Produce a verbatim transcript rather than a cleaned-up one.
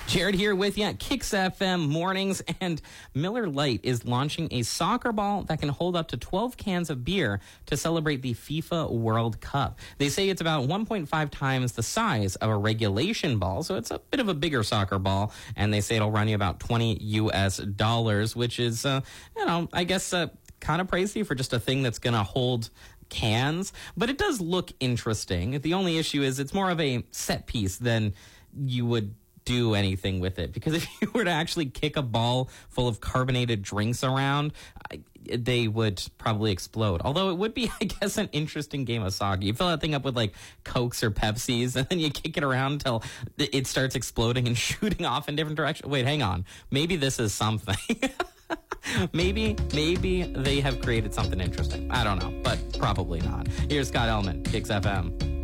Jared here with you, Kicks F M Mornings, and Miller Lite is launching a soccer ball that can hold up to twelve cans of beer to celebrate the FIFA World Cup. They say it's about one point five times the size of a regulation ball, so it's a bit of a bigger soccer ball, and they say it'll run you about twenty U S dollars, which is, uh, you know, I guess uh, kind of pricey for just a thing that's going to hold cans, but it does look interesting. The only issue is it's more of a set piece than you would do anything with it, because if you were to actually kick a ball full of carbonated drinks around, I, they would probably explode. Although it would be, I guess, an interesting game of soccer. You fill that thing up with like Cokes or Pepsis, and then you kick it around until it starts exploding and shooting off in different directions. Wait, hang on. Maybe this is something. maybe, maybe they have created something interesting. I don't know, but probably not. Here's Scott Ellman, Kicks F M.